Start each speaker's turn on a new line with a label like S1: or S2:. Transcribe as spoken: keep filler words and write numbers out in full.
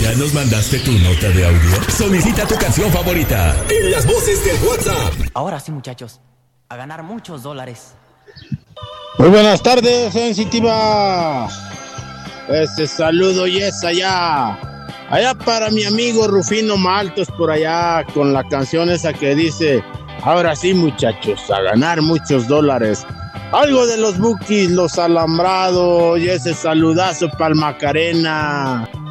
S1: ¿Ya nos mandaste tu nota de audio? Solicita tu canción favorita en las voces del WhatsApp.
S2: Ahora sí, muchachos, a ganar muchos dólares.
S3: Muy buenas tardes, sensitiva. Este saludo y es allá. Allá para mi amigo Rufino Maltos por allá con la canción esa que dice: ahora sí, muchachos, a ganar muchos dólares. Algo de los Bukis, los Alambrados y ese saludazo para el Macarena.